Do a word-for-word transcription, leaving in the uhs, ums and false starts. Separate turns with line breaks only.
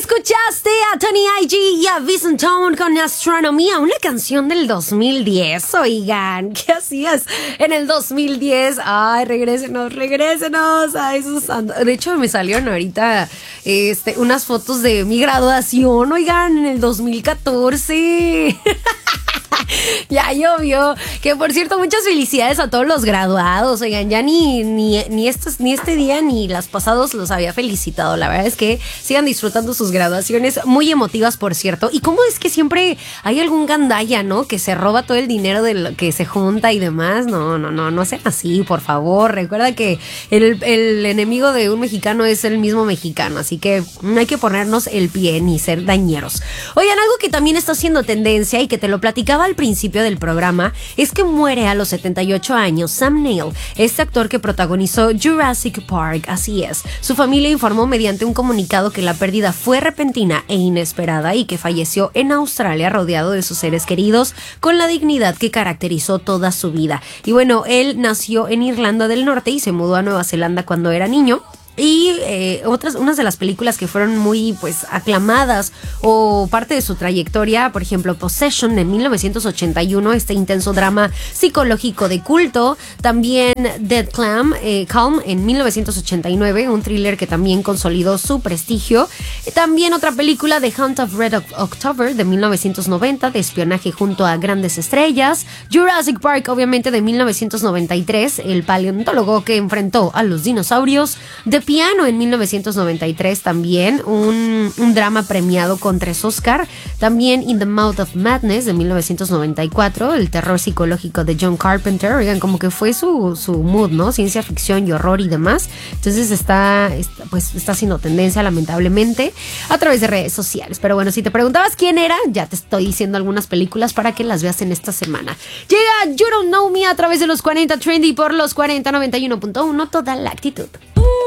Escuchaste a Tony I G y a Vincent Tone con Astronomía, una canción del dos mil diez. Oigan, ¿qué hacías en el dos mil diez? Ay, regrésenos, regrésenos a esos. De hecho, me salieron ahorita este, unas fotos de mi graduación, oigan, en el dos mil catorce. Ya llovió. Que por cierto, muchas felicidades a todos los graduados. Oigan, ya ni, ni, ni, estos, ni este día ni los pasados los había felicitado. La verdad es que sigan disfrutando sus graduaciones, muy emotivas, por cierto. Y cómo es que siempre hay algún gandalla, ¿no? Que se roba todo el dinero de lo que se junta y demás. No, no, no, no sean así, por favor. Recuerda que el, el enemigo de un mexicano es el mismo mexicano. Así que no hay que ponernos el pie ni ser dañeros. Oigan, algo que también está haciendo tendencia y que te lo platicaba al principio del programa es que muere a los setenta y ocho años Sam Neill, este actor que protagonizó Jurassic Park. Así es, su familia informó mediante un comunicado que la pérdida fue repentina e inesperada y que falleció en Australia rodeado de sus seres queridos con la dignidad que caracterizó toda su vida. Y bueno, él nació en Irlanda del Norte y se mudó a Nueva Zelanda cuando era niño. Y eh, otras, unas de las películas que fueron muy pues aclamadas o parte de su trayectoria, por ejemplo Possession de mil novecientos ochenta y uno, este intenso drama psicológico de culto. También Dead Clam, eh, Calm en mil novecientos ochenta y nueve, un thriller que también consolidó su prestigio. También otra película, The Hunt of Red October de mil novecientos noventa, de espionaje junto a grandes estrellas. Jurassic Park, obviamente, de mil novecientos noventa y tres, el paleontólogo que enfrentó a los dinosaurios. The Piano en mil novecientos noventa y tres, también un, un drama premiado con tres Oscar. También In the Mouth of Madness de mil novecientos noventa y cuatro, el terror psicológico de John Carpenter. Oigan, como que fue su, su mood, ¿no? Ciencia ficción y horror y demás. Entonces está, está, pues está haciendo tendencia, lamentablemente, a través de redes sociales. Pero bueno, si te preguntabas quién era, ya te estoy diciendo algunas películas para que las veas en esta semana. Llega You Don't Know Me a través de los cuarenta Trendy por los cuarenta noventa y uno punto uno, toda la actitud.